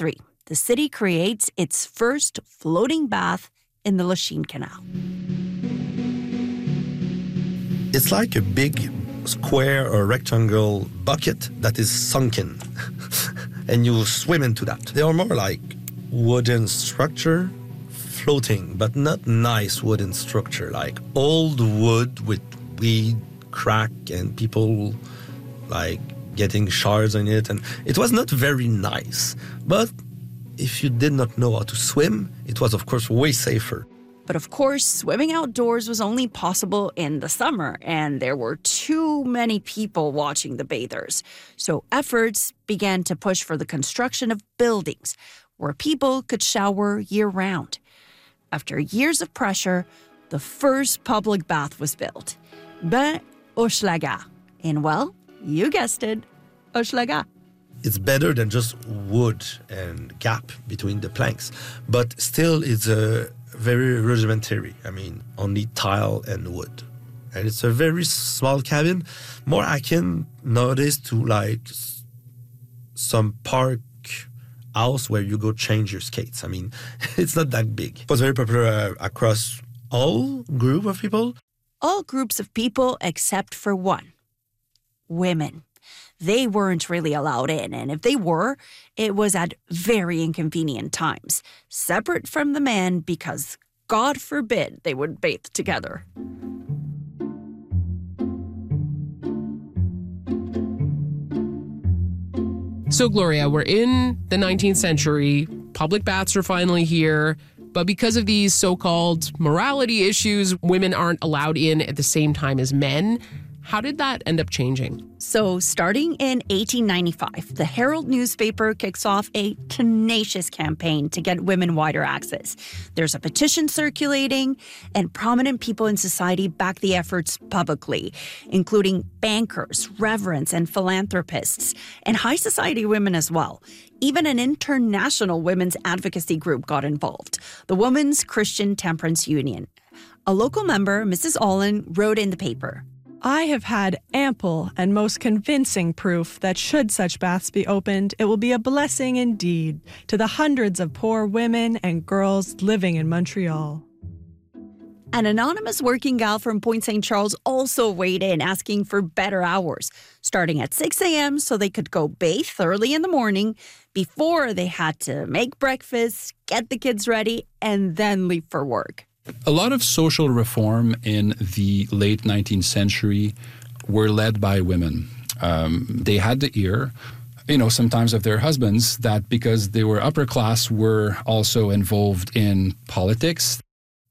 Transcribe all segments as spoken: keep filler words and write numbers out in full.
eighty-three, the city creates its first floating bath in the Lachine Canal. It's like a big square or rectangle bucket that is sunken, and you swim into that. They are more like wooden structure, floating, but not nice wooden structure, like old wood with weed, crack, and people like getting shards on it. And it was not very nice. But if you did not know how to swim, it was, of course, way safer. But of course, swimming outdoors was only possible in the summer, and there were too many people watching the bathers. So efforts began to push for the construction of buildings where people could shower year-round. After years of pressure, the first public bath was built. Bain Hochelaga. And, well, you guessed it, Hochelaga. It's better than just wood and gap between the planks, but still it's a very rudimentary. I mean, only tile and wood. And it's a very small cabin, more akin nowadays to like some park house where you go change your skates. I mean, it's not that big. It was very popular uh, across all group of people. All groups of people except for one. Women. They weren't really allowed in, and if they were, it was at very inconvenient times, separate from the men because, God forbid, they would bathe together. So, Gloria, we're in the nineteenth century. Public baths are finally here. But because of these so-called morality issues, women aren't allowed in at the same time as men. How did that end up changing? So, starting in eighteen ninety-five, the Herald newspaper kicks off a tenacious campaign to get women wider access. There's a petition circulating, and prominent people in society back the efforts publicly, including bankers, reverends, and philanthropists, and high society women as well. Even an international women's advocacy group got involved, the Women's Christian Temperance Union. A local member, Missus Allen, wrote in the paper, I have had ample and most convincing proof that should such baths be opened, it will be a blessing indeed to the hundreds of poor women and girls living in Montreal. An anonymous working gal from Point Saint Charles also weighed in, asking for better hours, starting at six a.m. so they could go bathe early in the morning before they had to make breakfast, get the kids ready, and then leave for work. A lot of social reform in the late nineteenth century were led by women. Um, they had the ear, you know, sometimes of their husbands, that because they were upper class were also involved in politics.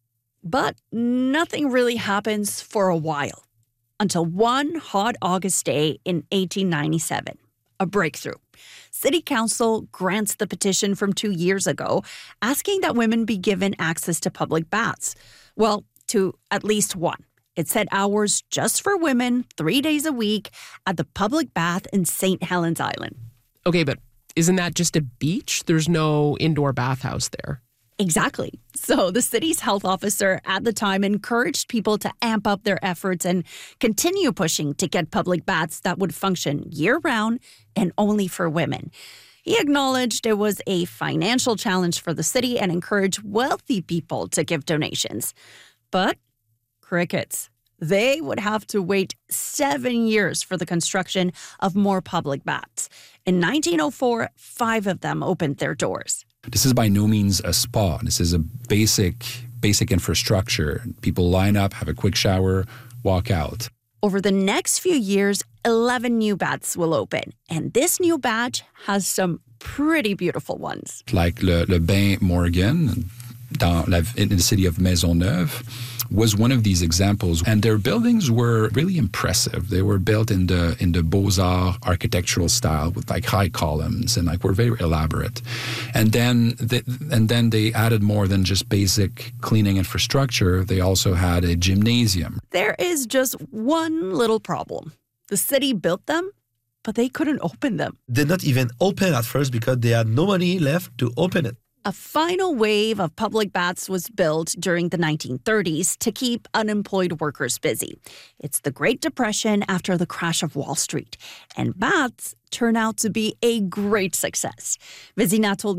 But nothing really happens for a while, until one hot August day in eighteen ninety-seven, a breakthrough. City Council grants the petition from two years ago, asking that women be given access to public baths. Well, to at least one. It set hours just for women, three days a week, at the public bath in Saint Helens Island. Okay, but isn't that just a beach? There's no indoor bathhouse there. Exactly. So the city's health officer at the time encouraged people to amp up their efforts and continue pushing to get public baths that would function year-round and only for women. He acknowledged it was a financial challenge for the city and encouraged wealthy people to give donations. But crickets. They would have to wait seven years for the construction of more public baths. In nineteen oh four, five of them opened their doors. This is by no means a spa. This is a basic, basic infrastructure. People line up, have a quick shower, walk out. Over the next few years, eleven new baths will open. And this new batch has some pretty beautiful ones. Like Le, Le Bain Morgan, dans la, in the city of Maisonneuve, was one of these examples. And their buildings were really impressive. They were built in the in the Beaux-Arts architectural style with like high columns and like were very elaborate. And then they, and then they added more than just basic cleaning infrastructure. They also had a gymnasium. There is just one little problem. The city built them, but they couldn't open them. Did not even open at first because they had no money left to open it. A final wave of public baths was built during the nineteen thirties to keep unemployed workers busy. It's the Great Depression after the crash of Wall Street, and baths turn out to be a great success. Vézina told